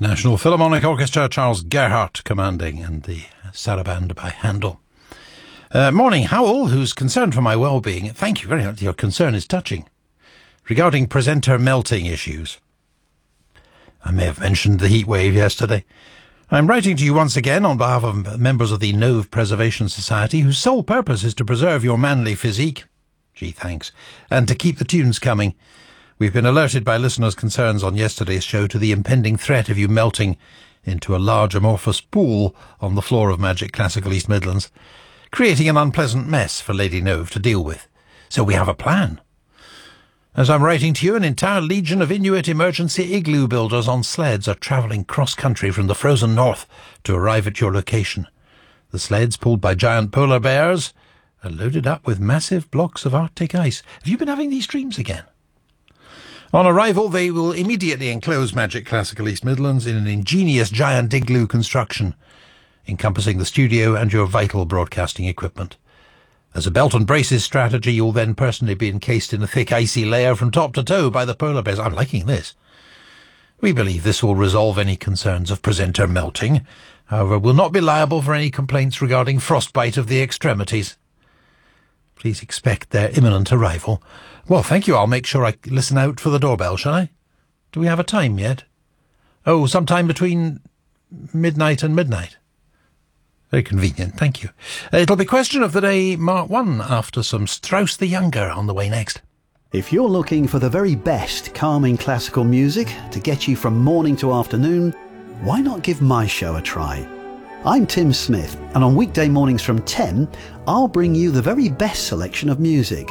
National Philharmonic Orchestra, Charles Gerhardt commanding, and the Sarabande by Handel. Morning, Howell, who's concerned for my well-being. Thank you very much. Your concern is touching. Regarding presenter melting issues. I may have mentioned the heat wave yesterday. I'm writing to you once again on behalf of members of the Nove Preservation Society, whose sole purpose is to preserve your manly physique. Gee, thanks. And to keep the tunes coming. We've been alerted by listeners' concerns on yesterday's show to the impending threat of you melting into a large amorphous pool on the floor of Magic Classical East Midlands, creating an unpleasant mess for Lady Nove to deal with. So we have a plan. As I'm writing to you, an entire legion of Inuit emergency igloo builders on sleds are travelling cross-country from the frozen north to arrive at your location. The sleds, pulled by giant polar bears, are loaded up with massive blocks of Arctic ice. Have you been having these dreams again? On arrival, they will immediately enclose Magic Classical East Midlands in an ingenious giant igloo construction, encompassing the studio and your vital broadcasting equipment. As a belt and braces strategy, you'll then personally be encased in a thick icy layer from top to toe by the polar bears. I'm liking this. We believe this will resolve any concerns of presenter melting. However, we'll not be liable for any complaints regarding frostbite of the extremities. Please expect their imminent arrival. Well, thank you. I'll make sure I listen out for the doorbell, shall I? Do we have a time yet? Oh, sometime between midnight and midnight. Very convenient, thank you. It'll be question of the day, Mark 1, after some Strauss the Younger on the way next. If you're looking for the very best calming classical music to get you from morning to afternoon, why not give my show a try? I'm Tim Smith, and on weekday mornings from 10, I'll bring you the very best selection of music.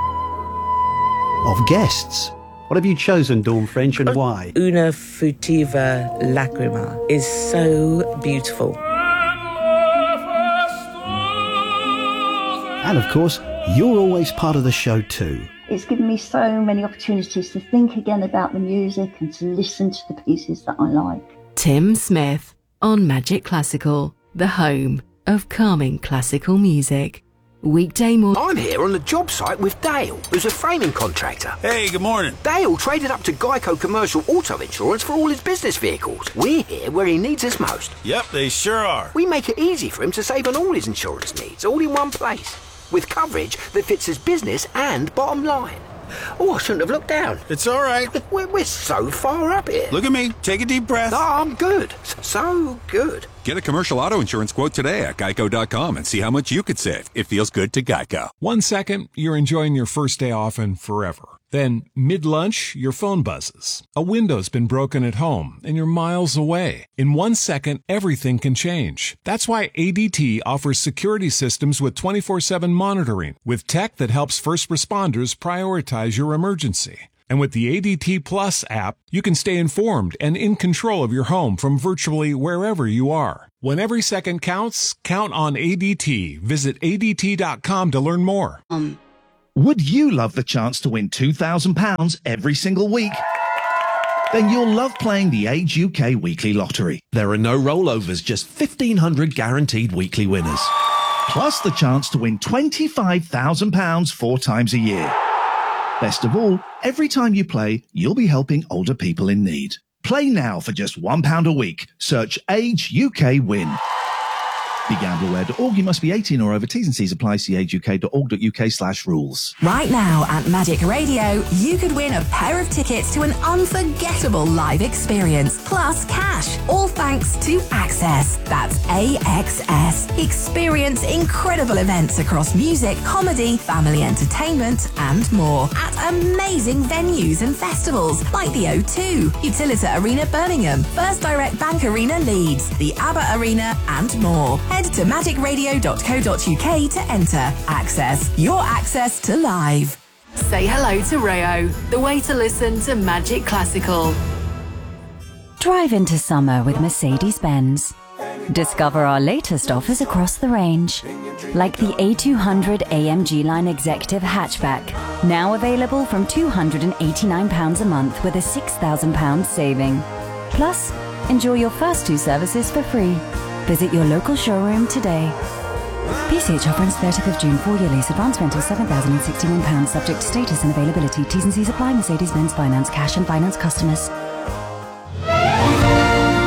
Of guests. What have you chosen, Dawn French, and why? Una Futiva Lacrima is so beautiful. And of course, you're always part of the show too. It's given me so many opportunities to think again about the music and to listen to the pieces that I like. Tim Smith on Magic Classical, the home of calming classical music. Weekday morning. I'm here on the job site with Dale, who's a framing contractor. Hey, good morning. Dale traded up to Geico Commercial Auto Insurance for all his business vehicles. We're here where he needs us most. Yep, they sure are. We make it easy for him to save on all his insurance needs, all in one place, with coverage that fits his business and bottom line. Oh, I shouldn't have looked down. It's all right. We're so far up here. Look at me. Take a deep breath. No, I'm good. So good. Get a commercial auto insurance quote today at geico.com and see how much you could save. It feels good to Geico. 1 second, you're enjoying your first day off and forever. Then, mid-lunch, your phone buzzes. A window's been broken at home, and you're miles away. In 1 second, everything can change. That's why ADT offers security systems with 24/7 monitoring, with tech that helps first responders prioritize your emergency. And with the ADT Plus app, you can stay informed and in control of your home from virtually wherever you are. When every second counts, count on ADT. Visit ADT.com to learn more. Would you love the chance to win £2,000 every single week? Then you'll love playing the Age UK Weekly Lottery. There are no rollovers, just 1,500 guaranteed weekly winners. Plus the chance to win £25,000 4 times a year. Best of all, every time you play, you'll be helping older people in need. Play now for just £1 a week. Search Age UK Win. BeGambleAware.org. You must be 18 or over. T's and C's apply. See ageuk.org.uk/rules. Right now at Magic Radio, you could win a pair of tickets to an unforgettable live experience, plus cash, all thanks to Access. That's AXS. Experience incredible events across music, comedy, family entertainment, and more at amazing venues and festivals like the O2, Utilita Arena Birmingham, First Direct Bank Arena Leeds, the ABBA Arena, and more. Head to magicradio.co.uk to enter. Access, your access to live. Say hello to Rayo, the way to listen to Magic Classical. Drive into summer with Mercedes-Benz. Discover our latest offers across the range, like the A200 AMG Line Executive Hatchback, now available from £289 a month with a £6,000 saving. Plus, enjoy your first 2 services for free. Visit your local showroom today. PCH offer ends 30th of June. 4-year lease. Advance rental £7,061. Subject to status and availability. T's and C's apply. Mercedes-Benz Finance. Cash and finance customers.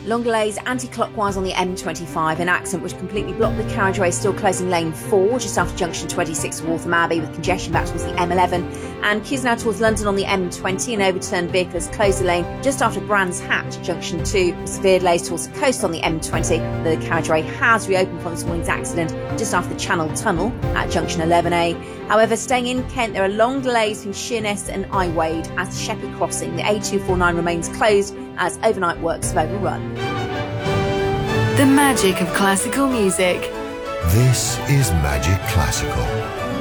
Long delays anti-clockwise on the M25, an accident which completely blocked the carriageway, still closing lane 4 just after junction 26 of Waltham Abbey, with congestion back towards the M11. And queues now towards London on the M20. An overturned vehicle has closed the lane just after Brands Hatch, junction 2. Severe delays towards the coast on the M20. The carriageway has reopened from this morning's accident just after the Channel Tunnel at junction 11A. However, staying in Kent, there are long delays between Sheerness and Iwade at the Sheppey Crossing. The A249 remains closed as overnight works have overrun. The magic of classical music. This is Magic Classical.